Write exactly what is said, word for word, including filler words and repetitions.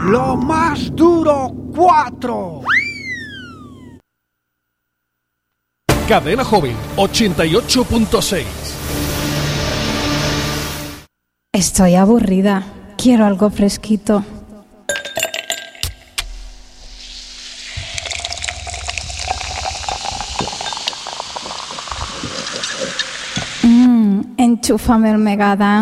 Lo más duro cuatro. Cadena Joven ochenta y ocho punto seis. Estoy aburrida. Quiero algo fresquito. Mmm, enchúfame el Megadán.